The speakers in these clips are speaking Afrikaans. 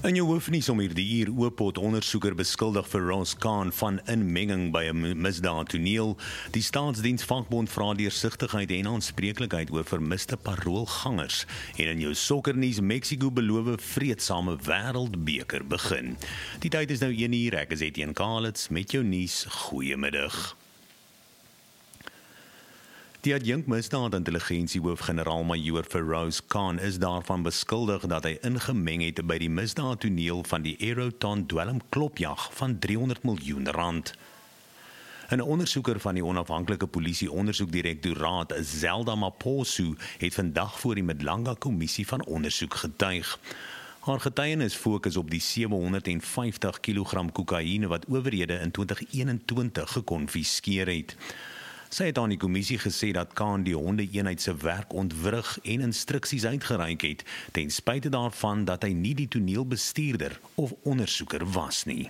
In jou hoofnuus om hierdie uur Oopot ondersoeker beskuldig vir Rose Khan van inmenging by 'n misdaadtoneel. Die Staatsdiensvakbond vra deursigtigheid en aanspreeklikheid oor vermiste paroolgangers. En in jou sokkernuus, Mexico beloof vreedsame wêreldbeker begin. Die tyd is nou 1 uur, ek is Etienne Kalitz met jou nuus. Goeiemiddag. Die adjunk misdaadintelligensiehoof generaal-majoor Rose Khan is daarvan beskuldig dat hy ingemeng het by die misdaadtoneel van die Aeroton dwelmklopjag van R300 miljoen. 'n ondersoeker van die onafhanklike polisie ondersoekdirektoraat, Zelda Maposo, het vandag voor die Midlanga kommissie van ondersoek getuig. Haar getuienis fokus op die 750 kg kokaïne wat owerhede in 2021 gekonfiskeer het. Sy het aan die kommissie gesê dat Khan die hondeeenheid se werk ontwrig en instruksies uitgereik het, ten spyte daarvan dat hy nie die toneelbestuurder of ondersoeker was nie.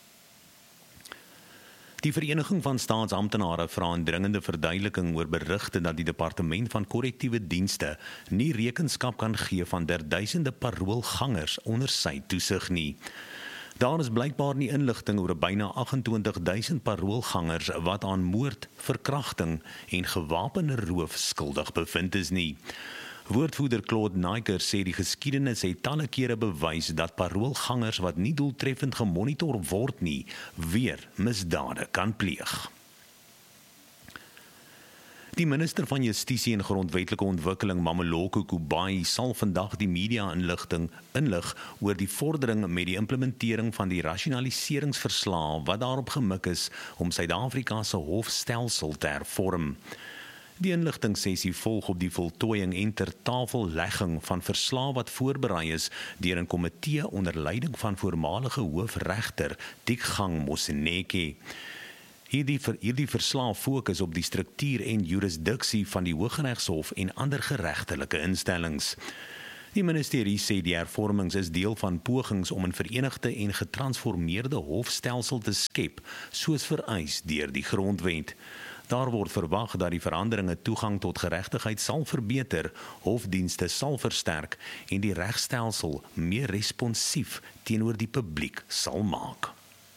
Die Vereniging van Staatsamptenare vra 'n dringende verduideliking oor berigte dat die Departement van Korrektiewe Dienste nie rekenskap kan gee van duisende paroolgangers onder sy toesig nie. Daar is blykbaar nie inligting oor byna 28.000 paroolgangers wat aan moord, verkrachting en gewapende roof skuldig bevind is nie. Woordvoerder Claude Naiker sê die geskiedenis het talle kere bewys dat paroolgangers wat nie doeltreffend gemonitor word nie, weer misdade kan pleeg. Die minister van Justisie en Grondwetlike Ontwikkeling, Mameloko Kubayi, sal vandag die media inlig oor die vordering met die implementering van die rasionaliseringsverslag wat daarop gemik is om Suid-Afrika se hofstelsel te hervorm. Die inligtingsessie volg op die voltooiing en tertafellegging van verslae wat voorberei is deur 'n komitee onder leiding van voormalige hoofregter Dikgang Moseneke. Hierdie verslag fokus op die struktuur en jurisdiksie van die Hooggeregshof en ander geregtelike instellings. Die ministerie sê die hervormings is deel van pogings om 'n verenigde en getransformeerde hofstelsel te skep, soos vereis deur die grondwet. Daar word verwag dat die veranderinge toegang tot geregtigheid sal verbeter, hofdienste sal versterk en die regstelsel meer responsief teenoor die publiek sal maak.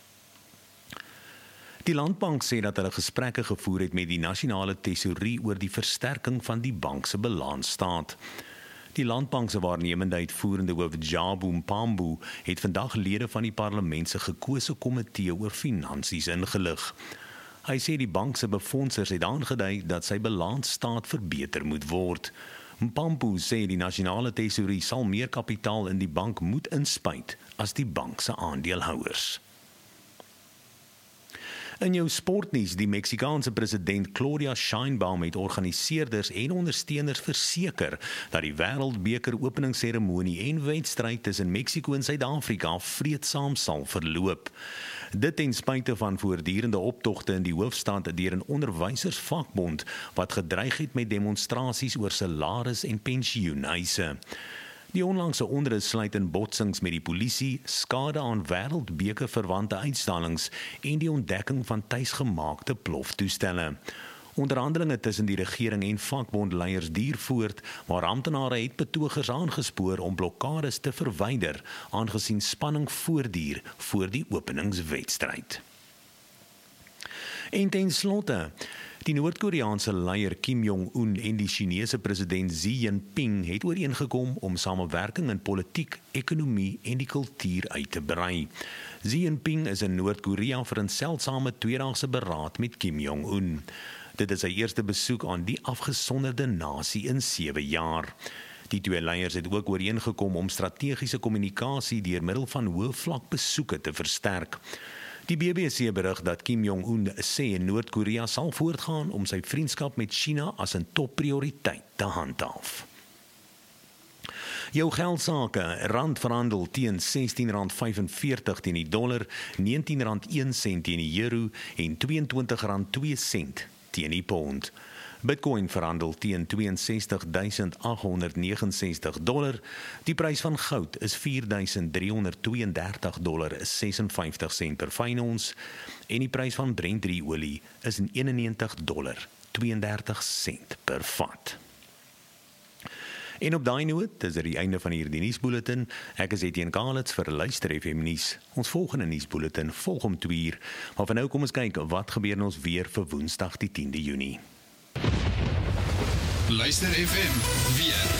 Die Landbank sê dat hulle gesprekke gevoer het met die nasionale tesourie oor die versterking van die bank se balansstaat. Die Landbank se waarnemende uitvoerende hoof Jabu Mpambu het vandag lede van die parlement se gekose komitee oor finansies ingelig. Hy sê die bank se befondsers het aangedui dat sy balansstaat verbeter moet word. Mpambu sê die nasionale tesourie sal meer kapitaal in die bank moet inspuit as die bank se aandeelhouers. In jou sportnuus, die Meksikaanse president Claudia Sheinbaum het organiseerders en ondersteuners verseker dat die wêreldbeker openingsseremonie en wedstryd tussen Mexico en Suid-Afrika vreedsaam sal verloop. Dit ten spyte van voortdurende optogte in die hoofstad deur 'n onderwysersvakbond wat gedreig het met demonstrasies oor salaris en pensioeneise. Die onlangse onrus sluit in botsings met die polisie, skade aan wêreldbeker-verwante uitstallings en die ontdekking van tuisgemaakte ploftoestelle. Onderhandelinge tussen die regering en vakbondleiers duur voort, maar amptenare het betogers aangespoor om blokkades te verwyder, aangesien spanning voortduur voor die openingswedstryd. En ten slotte, die Noord-Koreaanse leier Kim Jong-un en die Chinese president Xi Jinping het ooreengekom om samewerking in politiek, ekonomie en die kultuur uit te brei. Xi Jinping is in Noord-Korea vir 'n seldsame tweedaagse beraad met Kim Jong-un. Dit is sy eerste besoek aan die afgesonderde nasie in 7 jaar. Die twee leiers het ook ooreengekom om strategiese kommunikasie deur middel van hoë-vlak besoeke te versterk. Die BBC berig dat Kim Jong-un sê in Noord-Korea sal voortgaan om sy vriendskap met China as 'n topprioriteit te handhaaf. Jou geldsake, rand verhandel teen R16.45 teen die dollar, R19.1 teen die euro en R22.2 teen die pond. Bitcoin verhandel teen $62,869. Die prys van goud is $4,332,56 per fyn ons en die prys van Brent olie is $91,32 per vat. En op daai noot is dit die einde van hierdie nuusbulletin. Ek is Etienne Kalitz vir Luister FM nuus. Ons volgende nuusbulletin volg om 2:00. Maar vir nou kom ons kyk wat gebeur in ons weer vir Woensdag die 10de Junie. Luister FM weer.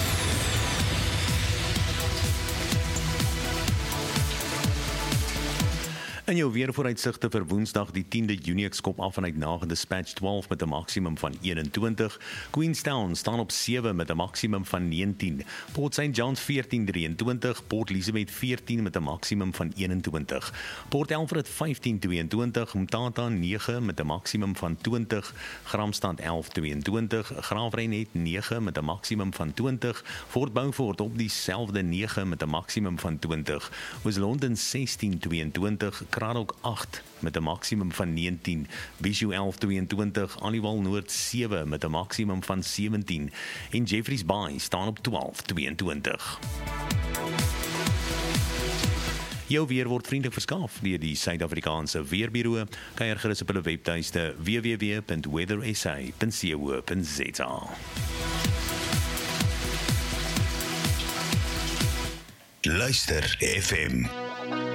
In jou weervooruitsigte vir Woensdag die 10de Junie, ek skop af vanuit Nagedispatch 12 met 'n maksimum van 21. Queenstown staan op 7 met 'n maksimum van 19. Port St. John's 14:23, Port Elizabeth 14 met 'n maksimum van 21. Port Alfred 15:22, Mtata 9 met 'n maksimum van 20. Gramstad 11:22, Graafrenet 9 met 'n maksimum van 20. Fort Beaufort op dieselfde 9 met 'n maksimum van 20. Oos-London 16:22, Cradock 8 met 'n maksimum van 19, Bishu 11:22, Aliwal Noord 7 met 'n maksimum van 17 en Jeffreys Bay staan op 12:22. Jou weer word vriendelik verskaf deur die Suid-Afrikaanse Weerbureau. Kyk gerus op hulle webtuiste www.weathersa.co.za. Luister FM.